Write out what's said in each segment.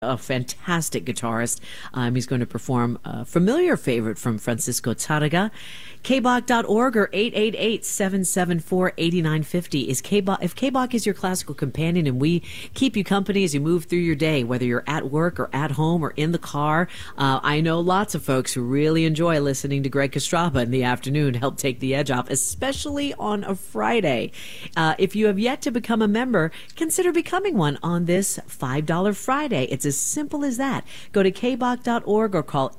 a fantastic guitarist. He's going to perform a familiar favorite from Francisco Tarraga. KBach.org or 888-774-8950 is KBach. If KBach is your classical companion and we keep you company as you move through your day, whether you're at work or at home or in the car, I know lots of folks who really enjoy listening to Greg Kostraba in the afternoon to help take the edge off, especially on a Friday. If you have yet to become a member, consider becoming one on this $5 Friday. It's as simple as that. Go to kbach.org or call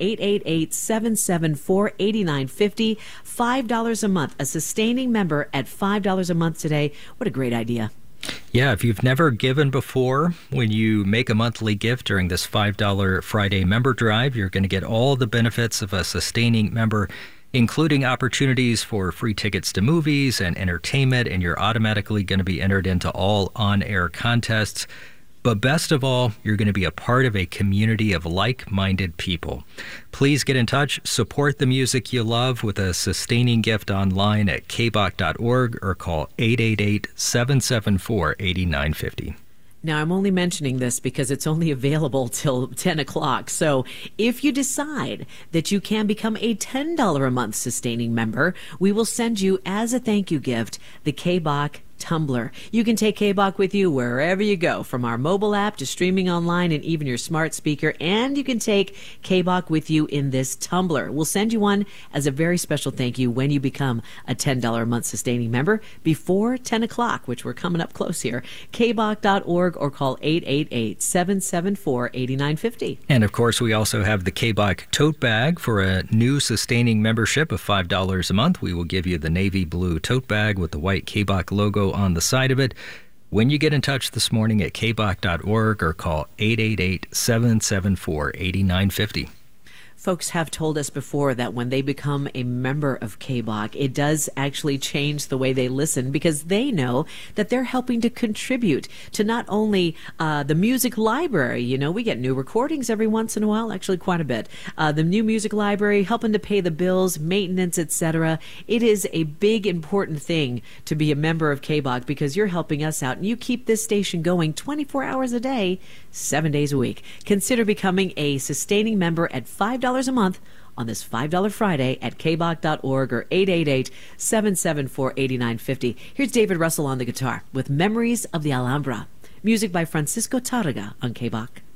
888-774-8950. $5 a month. A sustaining member at $5 a month today. What a great idea. Yeah, if you've never given before, when you make a monthly gift during this $5 Friday member drive, you're going to get all the benefits of a sustaining member, including opportunities for free tickets to movies and entertainment, and you're automatically going to be entered into all on-air contests. But best of all, you're going to be a part of a community of like-minded people. Please get in touch, support the music you love with a sustaining gift online at kbach.org or call 888-774-8950. Now, I'm only mentioning this because it's only available till 10 o'clock. So if you decide that you can become a $10 a month sustaining member, we will send you as a thank you gift the KBach Tumbler. You can take KBach with you wherever you go, from our mobile app to streaming online and even your smart speaker, and you can take KBach with you in this tumbler. We'll send you one as a very special thank you when you become a $10 a month sustaining member before 10 o'clock, which we're coming up close here. kbach.org or call 888-774-8950. And of course, we also have the KBach tote bag. For a new sustaining membership of $5 a month, we will give you the navy blue tote bag with the white KBach logo on the side of it when you get in touch this morning at kbach.org or call 888-774-8950. Folks have told us before that when they become a member of KBach, it does actually change the way they listen, because they know that they're helping to contribute to not only the music library. You know, we get new recordings every once in a while, actually quite a bit. The new music library, helping to pay the bills, maintenance, etc. It is a big, important thing to be a member of KBach, because you're helping us out and you keep this station going 24 hours a day, 7 days a week. Consider becoming a sustaining member at $5 a month on this $5 Friday at kbach.org or 888-774-8950. Here's David Russell on the guitar with Memories of the Alhambra. Music by Francisco Tarraga on KBach.